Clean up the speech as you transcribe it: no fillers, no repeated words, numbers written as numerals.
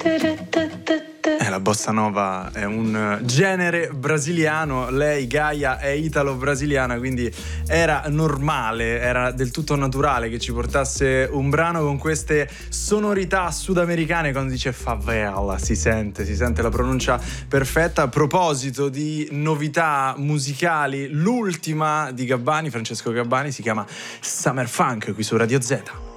La bossa nova è un genere brasiliano, lei Gaia è italo-brasiliana, quindi era normale, era del tutto naturale che ci portasse un brano con queste sonorità sudamericane. Quando dice favela si sente la pronuncia perfetta. A proposito di novità musicali, l'ultima di Gabbani, Francesco Gabbani, si chiama Summer Funk qui su Radio Z.